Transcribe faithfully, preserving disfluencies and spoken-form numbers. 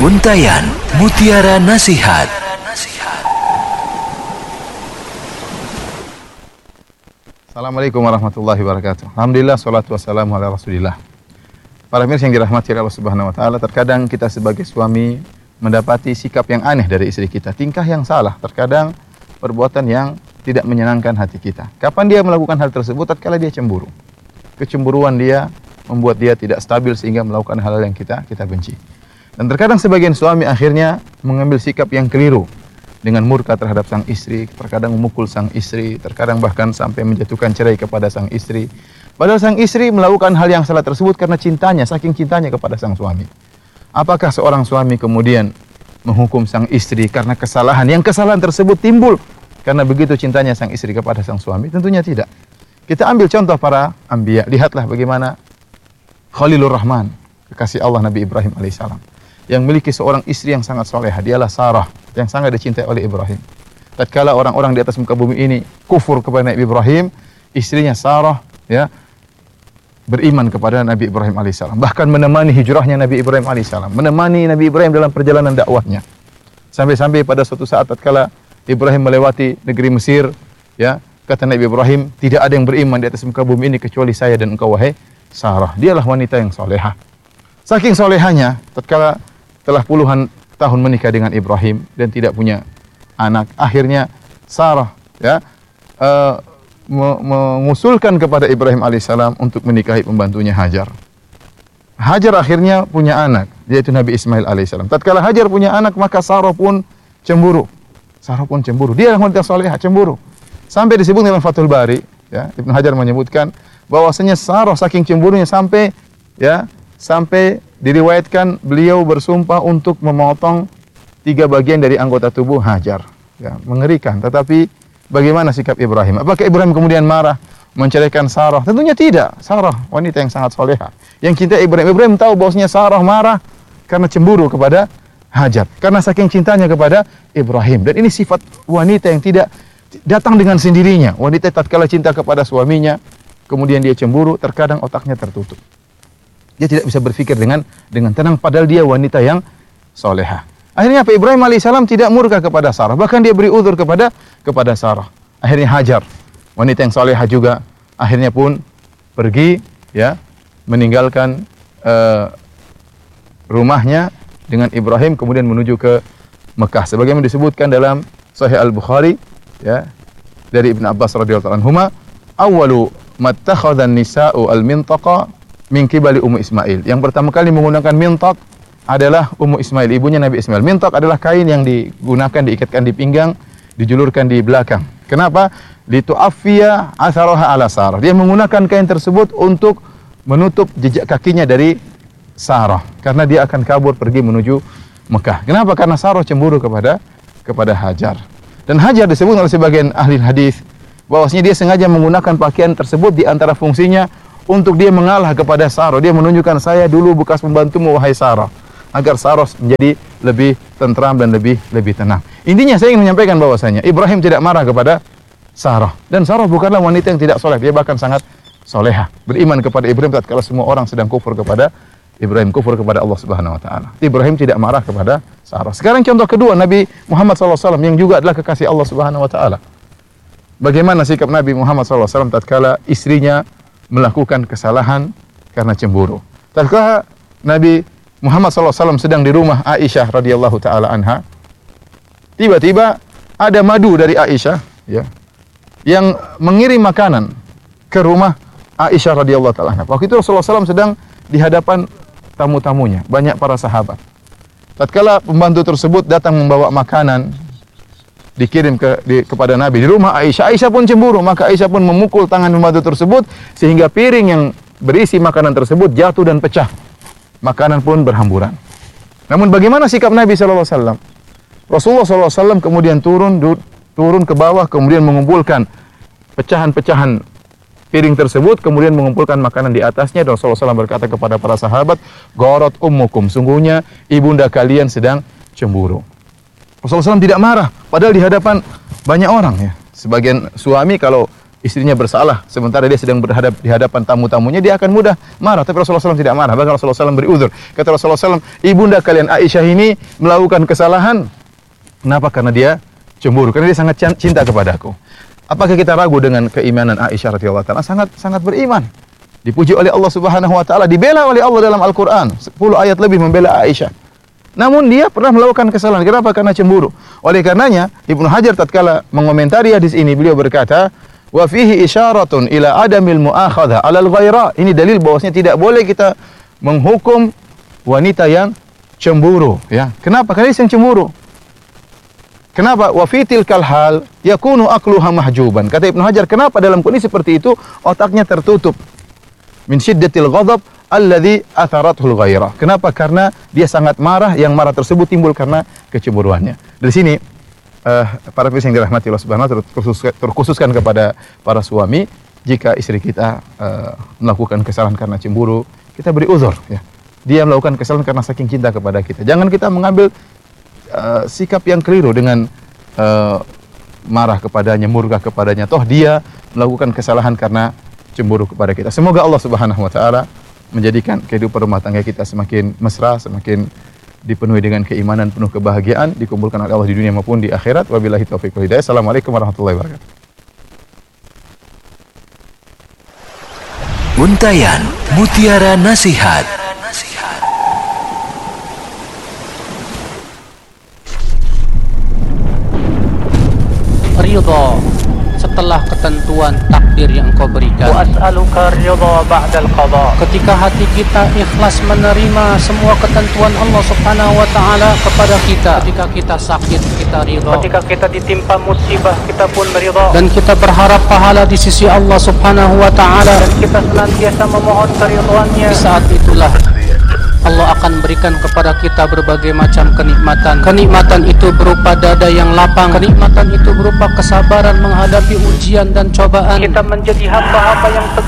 Untayan Mutiara Nasihat. Assalamualaikum warahmatullahi wabarakatuh. Alhamdulillah, salatu wassalamu ala rasulillah. Para pemirsa yang dirahmati Allah subhanahu wa ta'ala, terkadang kita sebagai suami mendapati sikap yang aneh dari istri kita, tingkah yang salah, terkadang perbuatan yang tidak menyenangkan hati kita. Kapan dia melakukan hal tersebut? Tatkala dia cemburu. Kecemburuan dia membuat dia tidak stabil sehingga melakukan hal yang kita kita benci. Dan terkadang sebagian suami akhirnya mengambil sikap yang keliru dengan murka terhadap sang istri, terkadang memukul sang istri, terkadang bahkan sampai menjatuhkan cerai kepada sang istri. Padahal sang istri melakukan hal yang salah tersebut karena cintanya, saking cintanya kepada sang suami. Apakah seorang suami kemudian menghukum sang istri karena kesalahan? Yang kesalahan tersebut timbul karena begitu cintanya sang istri kepada sang suami? Tentunya tidak. Kita ambil contoh para anbiya. Lihatlah bagaimana Khalilur Rahman, kekasih Allah Nabi Ibrahim alaihissalam, yang memiliki seorang istri yang sangat soleha. Dialah Sarah, yang sangat dicintai oleh Ibrahim. Tatkala orang-orang di atas muka bumi ini kufur kepada Nabi Ibrahim, istrinya Sarah ya beriman kepada Nabi Ibrahim alaihissalam. Bahkan menemani hijrahnya Nabi Ibrahim alaihissalam, menemani Nabi Ibrahim dalam perjalanan dakwahnya. Sampai-sampai pada suatu saat tatkala Ibrahim melewati negeri Mesir, ya, kata Nabi Ibrahim, tidak ada yang beriman di atas muka bumi ini kecuali saya dan engkau wahai Sarah. Dialah wanita yang soleha. Saking solehanya, tatkala telah puluhan tahun menikah dengan Ibrahim dan tidak punya anak, akhirnya Sarah ya uh, mengusulkan kepada Ibrahim alaihissalam untuk menikahi pembantunya Hajar. Hajar akhirnya punya anak, yaitu Nabi Ismail alaihissalam. Tatkala Hajar punya anak, maka Sarah pun cemburu. Sarah pun cemburu. Dia wanita soleha, cemburu. Sampai disebut dalam Fathul Bari, ya, Ibnu Hajar menyebutkan bahwasanya Sarah saking cemburunya sampai ya sampai diriwayatkan beliau bersumpah untuk memotong tiga bagian dari anggota tubuh Hajar. Ya, mengerikan. Tetapi bagaimana sikap Ibrahim? Apakah Ibrahim kemudian marah menceraikan Sarah? Tentunya tidak. Sarah wanita yang sangat soleha, yang cinta Ibrahim. Ibrahim tahu bahwasanya Sarah marah karena cemburu kepada Hajar, karena saking cintanya kepada Ibrahim. Dan ini sifat wanita yang tidak datang dengan sendirinya. Wanita tatkala cinta kepada suaminya, kemudian dia cemburu, terkadang otaknya tertutup. Dia tidak bisa berpikir dengan dengan tenang, padahal dia wanita yang soleha. Akhirnya apa? Ibrahim alaihissalam tidak murka kepada Sarah, bahkan dia beri uzur kepada kepada Sarah. Akhirnya Hajar, wanita yang soleha juga, akhirnya pun pergi, ya, meninggalkan uh, rumahnya dengan Ibrahim, kemudian menuju ke Mekah. Sebagaimana disebutkan dalam Sahih Al-Bukhari, ya, dari Ibnu Abbas radhiyallahu anhuma, awwalu mattakhadhan nisa'u al-mintaqa min qibali Ummu Ismail. Yang pertama kali menggunakan mintaq adalah Ummu Ismail, ibunya Nabi Ismail. Mintaq adalah kain yang digunakan, diikatkan di pinggang, dijulurkan di belakang. Kenapa? Litu'affiya atharaha ala Sarah. Dia menggunakan kain tersebut untuk menutup jejak kakinya dari Sarah, karena dia akan kabur pergi menuju Mekah. Kenapa? Karena Sarah cemburu kepada kepada Hajar. Dan Hajar disebut oleh sebagian ahli hadis bahwasanya dia sengaja menggunakan pakaian tersebut di antara fungsinya untuk dia mengalah kepada Sarah. Dia menunjukkan, saya dulu bekas pembantumu wahai Sarah, agar Sarah menjadi lebih tentram dan lebih lebih tenang. Intinya saya ingin menyampaikan bahwasanya Ibrahim tidak marah kepada Sarah, dan Sarah bukanlah wanita yang tidak soleh. Dia bahkan sangat soleha, beriman kepada Ibrahim tatkala semua orang sedang kufur kepada Ibrahim, kufur kepada Allah Subhanahu wa taala. Ibrahim tidak marah kepada Sarah. Sekarang contoh kedua, Nabi Muhammad sallallahu alaihi wasallam yang juga adalah kekasih Allah Subhanahu wa taala. Bagaimana sikap Nabi Muhammad sallallahu alaihi wasallam tatkala istrinya melakukan kesalahan karena cemburu? Tatkala Nabi Muhammad sallallahu alaihi wasallam sedang di rumah Aisyah radhiyallahu taala anha, tiba-tiba ada madu dari Aisyah, ya, yang mengirim makanan ke rumah Aisyah radhiyallahu taala anha. Waktu itu Rasulullah sallallahu alaihi wasallam sedang di hadapan tamu-tamunya, banyak para sahabat. Tatkala pembantu tersebut datang membawa makanan dikirim ke di, kepada Nabi di rumah Aisyah, Aisyah pun cemburu, maka Aisyah pun memukul tangan pembantu tersebut sehingga piring yang berisi makanan tersebut jatuh dan pecah. Makanan pun berhamburan. Namun bagaimana sikap Nabi sallallahu alaihi wasallam? Rasulullah sallallahu alaihi wasallam kemudian turun du, turun ke bawah, kemudian mengumpulkan pecahan-pecahan piring tersebut, kemudian mengumpulkan makanan di atasnya, dan Rasulullah sallallahu alaihi wasallam berkata kepada para sahabat, "Gharat ummukum, sungguhnya ibunda kalian sedang cemburu." Rasulullah sallallahu alaihi wasallam tidak marah, padahal di hadapan banyak orang, ya. Sebagian suami kalau istrinya bersalah sementara dia sedang berhadap di hadapan tamu-tamunya, dia akan mudah marah. Tapi Rasulullah shallallahu alaihi wasallam tidak marah. Bahkan Rasulullah shallallahu alaihi wasallam beri uzur. Kata Rasulullah shallallahu alaihi wasallam, ibunda kalian Aisyah ini melakukan kesalahan. Kenapa? Karena dia cemburu. Karena dia sangat cinta kepadaku. Apakah kita ragu dengan keimanan Aisyah radhiyallahu taala? Sangat sangat beriman. Dipuji oleh Allah Subhanahu wa taala, dibela oleh Allah dalam Al-Qur'an. sepuluh ayat lebih membela Aisyah. Namun dia pernah melakukan kesalahan. Kenapa? Karena cemburu. Oleh karenanya Ibnu Hajar tatkala mengomentari hadis ini, beliau berkata, wa fihi isyaratun ila adamil mu'akhadha 'alal ghaira. Ini dalil bahwasanya tidak boleh kita menghukum wanita yang cemburu, ya. Kenapa? Karena dia yang cemburu. Kenapa? Wa fi tilkal hal yakunu aqluha mahjuban. Kata Ibnu Hajar, kenapa dalam kondisi seperti itu otaknya tertutup? Min syiddatil ghadab alladhi atharathul ghairah. Kenapa? Karena dia sangat marah, yang marah tersebut timbul karena kecemburuannya. Dari sini Uh, para pemirsa yang dirahmati Allah Subhanahu wa taala, terkhusus, terkhususkan kepada para suami, jika istri kita uh, melakukan kesalahan karena cemburu, kita beri uzur, ya. Dia melakukan kesalahan karena saking cinta kepada kita. Jangan kita mengambil uh, sikap yang keliru dengan uh, marah kepadanya, murka kepadanya. Toh dia melakukan kesalahan karena cemburu kepada kita. Semoga Allah Subhanahu wa taala menjadikan kehidupan rumah tangga kita semakin mesra, semakin dipenuhi dengan keimanan, penuh kebahagiaan, dikumpulkan oleh Allah di dunia maupun di akhirat. Wabillahi taufiq wal hidayah. Assalamualaikum warahmatullahi wabarakatuh. Untayan Mutiara Nasihat. Ridha setelah ketentuan takdir yang Engkau berikan. Wa as'aluka ridha ba'dal qada. Ketika hati kita ikhlas menerima semua ketentuan Allah Subhanahu wa taala kepada kita. Ketika kita sakit, kita ridha. Ketika kita ditimpa musibah, kita pun meridha. Dan kita berharap pahala di sisi Allah Subhanahu wa taala. Dan kita senantiasa memohon keridhaannya. Di saat itulah Allah akan berikan kepada kita berbagai macam kenikmatan. Kenikmatan itu berupa dada yang lapang. Kenikmatan itu berupa kesabaran menghadapi ujian dan cobaan. Kita menjadi hamba-hamba yang